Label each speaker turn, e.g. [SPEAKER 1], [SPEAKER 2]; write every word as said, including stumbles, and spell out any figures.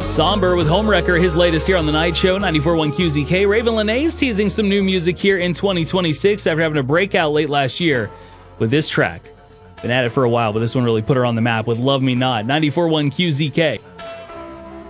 [SPEAKER 1] Somber with Homewrecker, his latest here on The Night Show, ninety-four point one Q Z K. Raven Lenae's teasing some new music here in twenty twenty-six after having a breakout late last year with this track. Been at it for a while, but this one really put her on the map with Love Me Not. ninety-four point one Q Z K.